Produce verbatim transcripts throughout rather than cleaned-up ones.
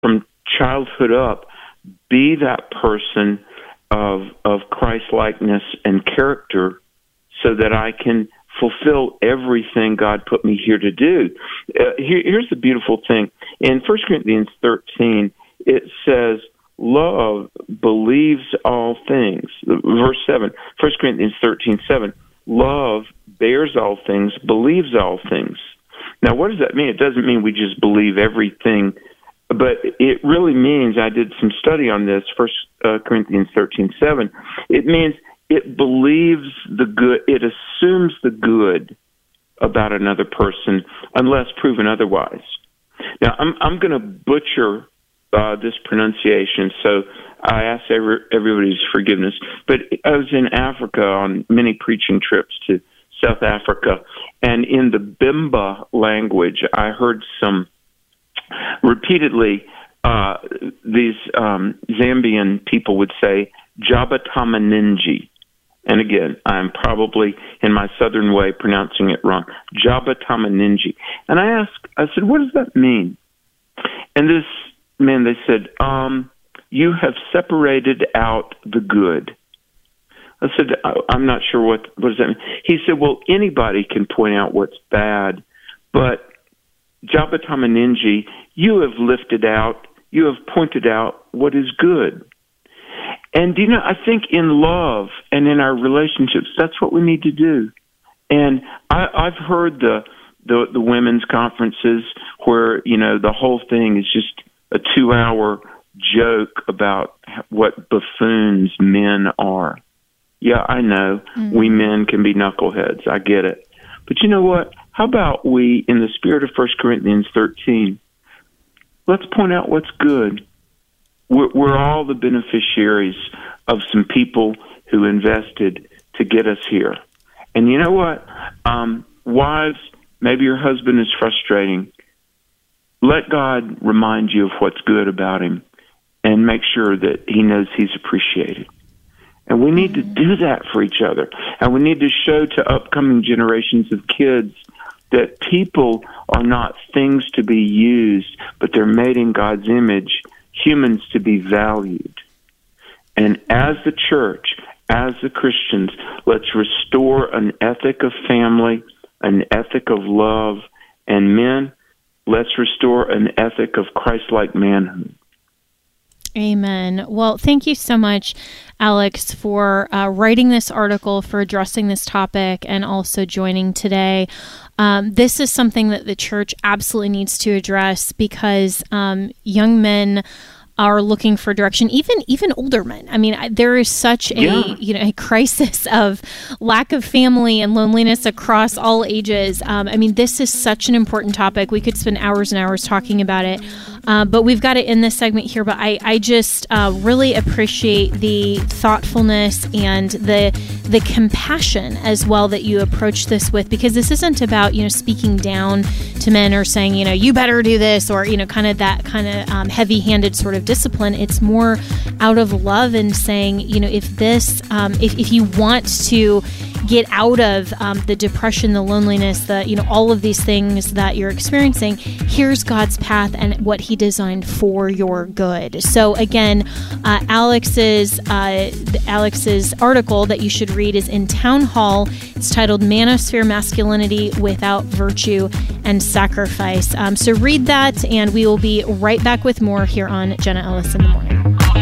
from childhood up, be that person of of Christ-likeness and character so that I can fulfill everything God put me here to do. Uh, here, here's the beautiful thing. In First Corinthians thirteen, it says, love believes all things. Verse seven, First Corinthians thirteen seven, love bears all things, believes all things. Now, what does that mean? It doesn't mean we just believe everything, but it really means, I did some study on this, First Corinthians thirteen seven, it means it believes the good, it assumes the good about another person unless proven otherwise. Now, I'm, I'm going to butcher uh, this pronunciation, so I ask every, everybody's forgiveness. But I was in Africa on many preaching trips to South Africa, and in the Bimba language, I heard some repeatedly, uh, these um, Zambian people would say, Jabatamaninji. And again, I'm probably, in my southern way, pronouncing it wrong. Jabatamaninji. And I asked, I said, what does that mean? And this man, they said, um, you have separated out the good. I said, I'm not sure what, what does that mean? He said, well, anybody can point out what's bad, but Jabatamaninji, you have lifted out, you have pointed out what is good. And, you know, I think in love and in our relationships, that's what we need to do. And I, I've heard the, the the women's conferences where, you know, the whole thing is just a two-hour joke about what buffoons men are. Yeah, I know, mm-hmm. we men can be knuckleheads. I get it. But you know what? How about we, in the spirit of First Corinthians thirteen, let's point out what's good. We're, we're all the beneficiaries of some people who invested to get us here. And you know what? Um, wives, maybe your husband is frustrating. Let God remind you of what's good about him and make sure that he knows he's appreciated. And we need to do that for each other. And we need to show to upcoming generations of kids that people are not things to be used, but they're made in God's image, humans to be valued. And as the church, as the Christians, let's restore an ethic of family, an ethic of love, and men, let's restore an ethic of Christ-like manhood. Amen. Well, thank you so much, Alex, for uh, writing this article, for addressing this topic, and also joining today. Um, this is something that the church absolutely needs to address because um, young men are looking for direction, even even older men. I mean, I, there is such a yeah. you know a crisis of lack of family and loneliness across all ages. Um, I mean, this is such an important topic. We could spend hours and hours talking about it, uh, but we've got to end this segment here. But I I just uh, really appreciate the thoughtfulness and the the compassion as well that you approach this with, because this isn't about you know speaking down to men or saying you know you better do this, or you know kind of that kind of um, heavy-handed sort of discipline. It's more out of love and saying, you know, if this, um, if, if you want to get out of um, the depression, the loneliness, the, you know, all of these things that you're experiencing, here's God's path and what he designed for your good. So again, uh, Alex's, uh, Alex's article that you should read is in Town Hall. It's titled Manosphere Masculinity Without Virtue and Sacrifice. Um, so read that, and we will be right back with more here on Jenna Ellis in the Morning.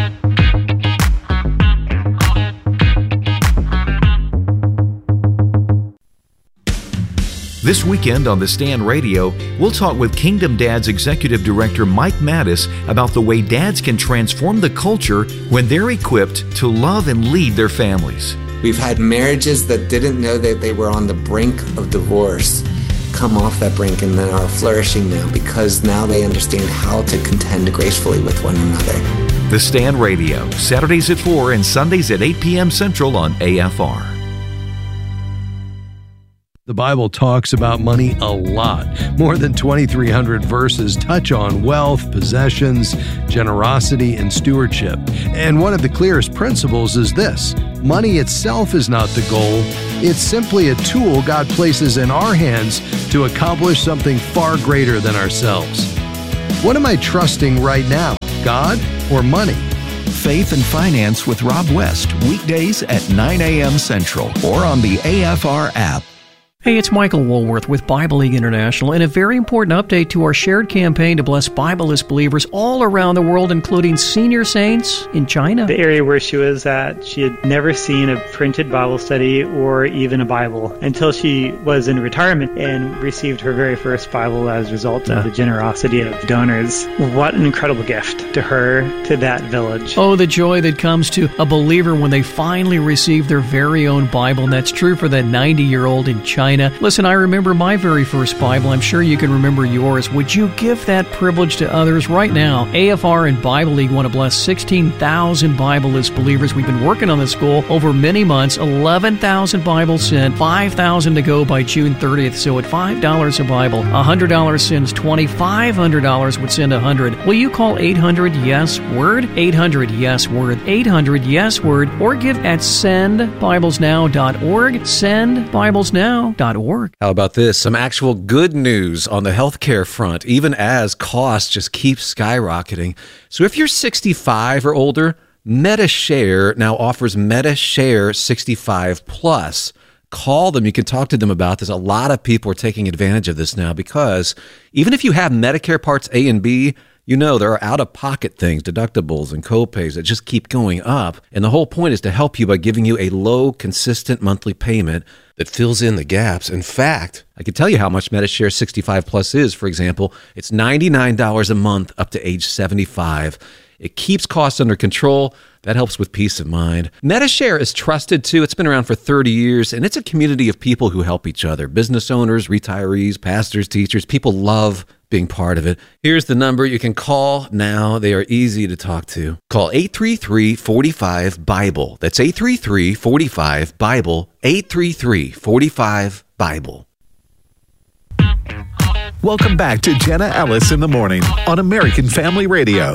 This weekend on The Stand Radio, we'll talk with Kingdom Dads Executive Director Mike Mattis about the way dads can transform the culture when they're equipped to love and lead their families. We've had marriages that didn't know that they were on the brink of divorce come off that brink and then are flourishing now because now they understand how to contend gracefully with one another. The Stand Radio, Saturdays at four and Sundays at eight p.m. Central on A F R. The Bible talks about money a lot. More than twenty-three hundred verses touch on wealth, possessions, generosity, and stewardship. And one of the clearest principles is this: money itself is not the goal. It's simply a tool God places in our hands to accomplish something far greater than ourselves. What am I trusting right now, God or money? Faith and Finance with Rob West, weekdays at nine a.m. Central or on the A F R app. Hey, it's Michael Woolworth with Bible League International, and a very important update to our shared campaign to bless Bibleless believers all around the world, including senior saints in China. The area where she was at, she had never seen a printed Bible study or even a Bible until she was in retirement and received her very first Bible as a result of the generosity of donors. What an incredible gift to her, to that village. Oh, the joy that comes to a believer when they finally receive their very own Bible, and that's true for that ninety-year-old in China. Listen, I remember my very first Bible. I'm sure you can remember yours. Would you give that privilege to others right now? A F R and Bible League want to bless sixteen thousand Bibleless believers. We've been working on this goal over many months. eleven thousand Bibles sent, five thousand to go by June thirtieth. So at five dollars a Bible, one hundred dollars sends twenty, five hundred dollars would send one hundred. Will you call eight hundred yes word? eight hundred yes word. eight hundred yes word. Or give at send bibles now dot org. send bibles now dot org. How about this? Some actual good news on the healthcare front, even as costs just keep skyrocketing. So if you're sixty-five or older, MediShare now offers MediShare sixty-five plus. Call them. You can talk to them about this. A lot of people are taking advantage of this now because even if you have Medicare Parts A and B, you know, there are out-of-pocket things, deductibles and co-pays that just keep going up. And the whole point is to help you by giving you a low, consistent monthly payment that fills in the gaps. In fact, I can tell you how much MediShare sixty-five plus is. For example, it's ninety-nine dollars a month up to age seventy-five. It keeps costs under control. That helps with peace of mind. MediShare is trusted too. It's been around for thirty years, and it's a community of people who help each other. Business owners, retirees, pastors, teachers. People love being part of it. Here's the number you can call now. They are easy to talk to. Call eight three three, four five, BIBLE. That's eight three three, four five, BIBLE. eight three three, four five, BIBLE. Welcome back to Jenna Ellis in the Morning on American Family Radio.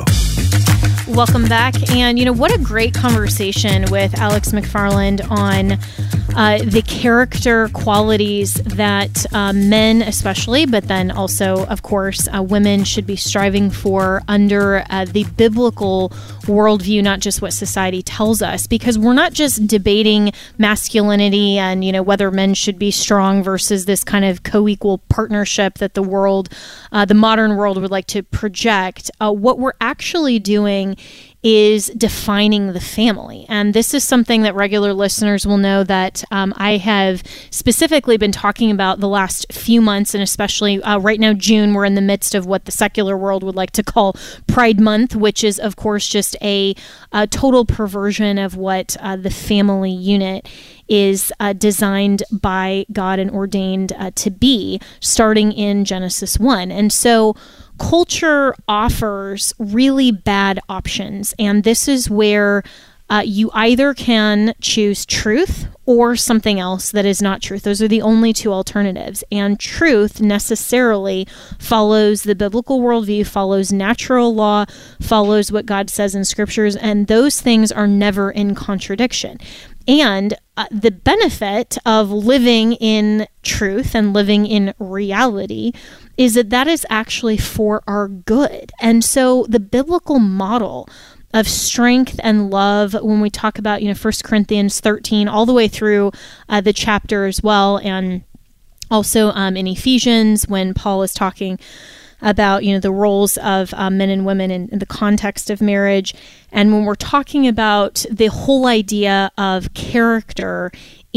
Welcome back. And, you know, what a great conversation with Alex McFarland on uh, the character qualities that uh, men especially, but then also, of course, uh, women should be striving for under uh, the biblical worldview, not just what society tells us, because we're not just debating masculinity and, you know, whether men should be strong versus this kind of co-equal partnership that the world, uh, the modern world would like to project. Uh, what we're actually doing is defining the family. And this is something that regular listeners will know that um, I have specifically been talking about the last few months, and especially uh, right now, June, we're in the midst of what the secular world would like to call Pride Month, which is, of course, just a, a total perversion of what uh, the family unit is uh, designed by God and ordained uh, to be, starting in Genesis one. And so culture offers really bad options, and this is where uh, you either can choose truth or something else that is not truth. Those are the only two alternatives, and truth necessarily follows the biblical worldview, follows natural law, follows what God says in scriptures, and those things are never in contradiction. And uh, the benefit of living in truth and living in reality is that that is actually for our good. And so the biblical model of strength and love, when we talk about, you know, First Corinthians thirteen, all the way through uh, the chapter as well, and also um, in Ephesians, when Paul is talking about, you know, the roles of uh, men and women in, in the context of marriage. And when we're talking about the whole idea of character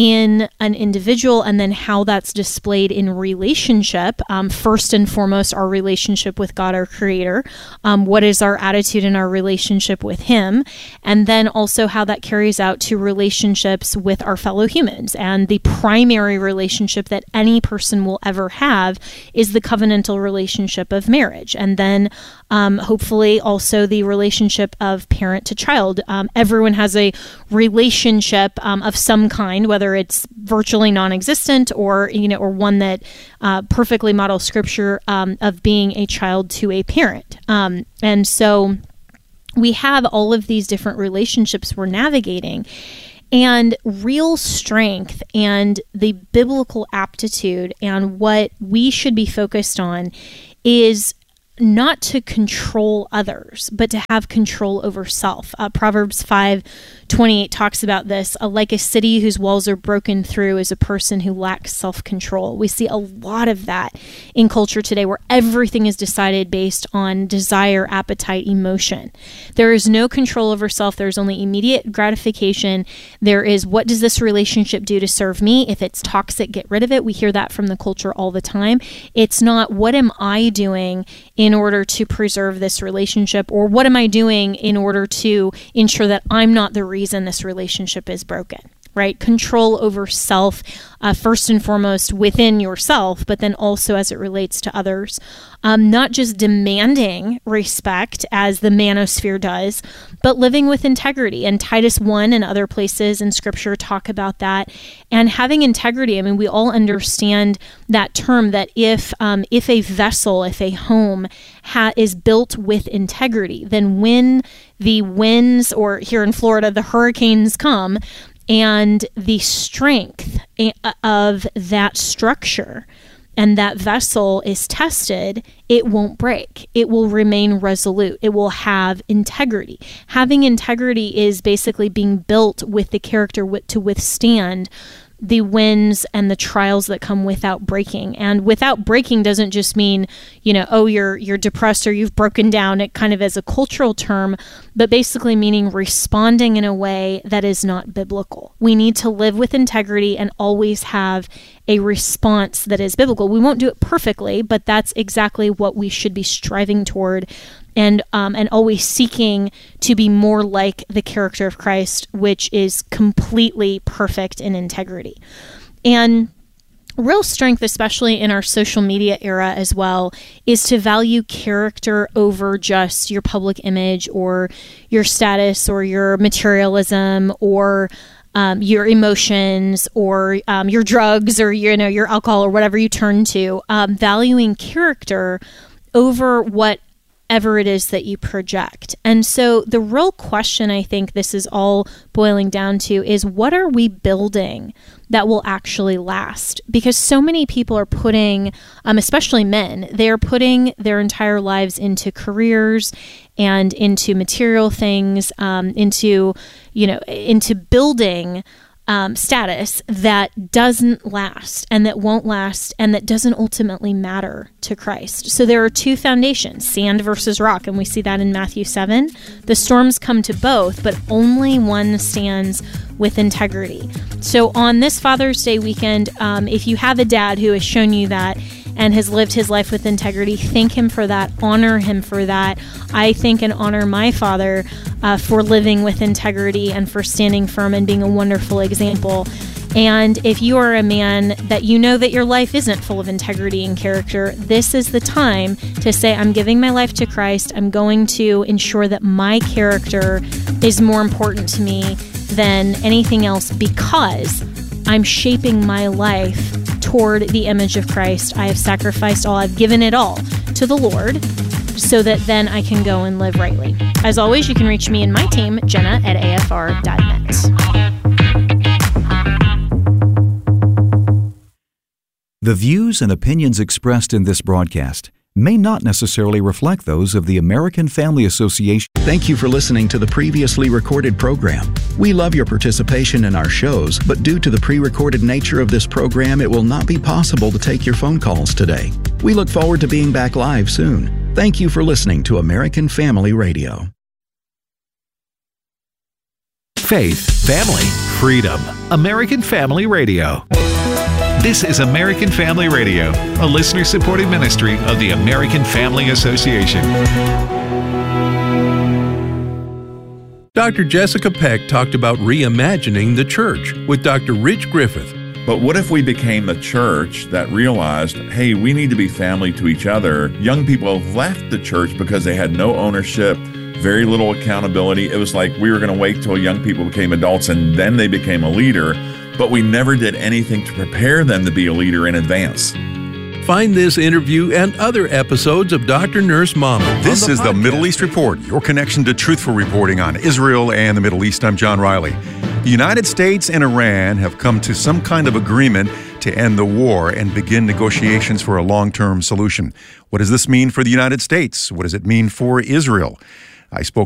in an individual and then how that's displayed in relationship, um, first and foremost, our relationship with God, our Creator, um, what is our attitude in our relationship with Him, and then also how that carries out to relationships with our fellow humans. And the primary relationship that any person will ever have is the covenantal relationship of marriage. And then um, hopefully also the relationship of parent to child. Um, everyone has a relationship um, of some kind, whether it's virtually non-existent or, you know, or one that uh, perfectly models scripture um, of being a child to a parent. Um, and so we have all of these different relationships we're navigating, and real strength and the biblical aptitude and what we should be focused on is not to control others, but to have control over self. Uh, Proverbs five twenty-eight talks about this. Uh, like a city whose walls are broken through is a person who lacks self-control. We see a lot of that in culture today, where everything is decided based on desire, appetite, emotion. There is no control over self. There's only immediate gratification. There is, what does this relationship do to serve me? If it's toxic, get rid of it. We hear that from the culture all the time. It's not, what am I doing in order to preserve this relationship, or what am I doing in order to ensure that I'm not the reason this relationship is broken, right? Control over self, uh, first and foremost within yourself, but then also as it relates to others. Um, not just demanding respect as the manosphere does, but living with integrity. And Titus one and other places in Scripture talk about that. And having integrity, I mean, we all understand that term, that if um, if a vessel, if a home ha- is built with integrity, then when the winds, or here in Florida, the hurricanes come, and the strength of that structure and that vessel is tested, it won't break. It will remain resolute. It will have integrity. Having integrity is basically being built with the character to withstand the winds and the trials that come without breaking. And without breaking doesn't just mean, you know, oh, you're you're depressed or you've broken down, it kind of as a cultural term, but basically meaning responding in a way that is not biblical. We need to live with integrity and always have a response that is biblical. We won't do it perfectly, but that's exactly what we should be striving toward, and um, and always seeking to be more like the character of Christ, which is completely perfect in integrity. And real strength, especially in our social media era as well, is to value character over just your public image or your status or your materialism or Um, your emotions or um, your drugs or you know your alcohol or whatever you turn to, um, valuing character over whatever it is that you project. And so the real question, I think this is all boiling down to, is what are we building that will actually last? Because so many people are putting, um, especially men, they're putting their entire lives into careers and into material things, um, into, you know, into building um, status that doesn't last and that won't last and that doesn't ultimately matter to Christ. So there are two foundations, sand versus rock, and we see that in Matthew seven. The storms come to both, but only one stands with integrity. So on this Father's Day weekend, um, if you have a dad who has shown you that and has lived his life with integrity, thank him for that, honor him for that. I thank and honor my father uh, for living with integrity and for standing firm and being a wonderful example. And if you are a man that you know that your life isn't full of integrity and character, this is the time to say, I'm giving my life to Christ. I'm going to ensure that my character is more important to me than anything else, because I'm shaping my life toward the image of Christ. I have sacrificed all. I've given it all to the Lord so that then I can go and live rightly. As always, you can reach me and my team, Jenna at A F R dot net. The views and opinions expressed in this broadcast may not necessarily reflect those of the American Family Association. Thank you for listening to the previously recorded program. We love your participation in our shows, but due to the pre-recorded nature of this program, it will not be possible to take your phone calls today. We look forward to being back live soon. Thank you for listening to American Family Radio. Faith, family, freedom. American Family Radio. This is American Family Radio, a listener-supported ministry of the American Family Association. Doctor Jessica Peck talked about reimagining the church with Doctor Rich Griffith. But what if we became a church that realized, hey, we need to be family to each other? Young people have left the church because they had no ownership, very little accountability. It was like we were going to wait till young people became adults and then they became a leader. But we never did anything to prepare them to be a leader in advance. Find this interview and other episodes of Doctor Nurse Mama. This the is podcast. The Middle East Report, your connection to truthful reporting on Israel and the Middle East. I'm John Riley. The United States and Iran have come to some kind of agreement to end the war and begin negotiations for a long-term solution. What does this mean for the United States? What does it mean for Israel? I spoke